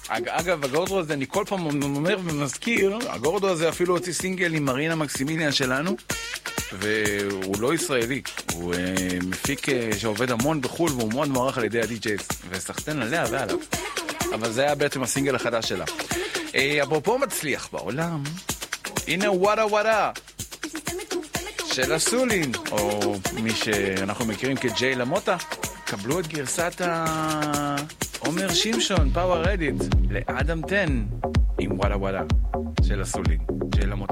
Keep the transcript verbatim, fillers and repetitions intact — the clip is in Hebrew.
אגב, הגורדו הזה, אני כל פעם אומר ומזכיר, הגורדו הזה אפילו הוציא סינגל עם מרינה מקסימיליאן שלנו, והוא לא ישראלי, הוא מפיק שעובד המון בחול, והוא מאוד מוערך על ידי הדי-ג'ייס, וסחטן עליה ועליו. אבל זה היה בעצם הסינגל החדש שלה. אפרופו מצליח בעולם, הנה וואדה וואדה של הסולין, או מי שאנחנו מכירים כג'יי למוטה. קבלו את גרסת עומר שמשון, פאוור רדיט, לאדם עשר עם וואדה וואדה של הסולין.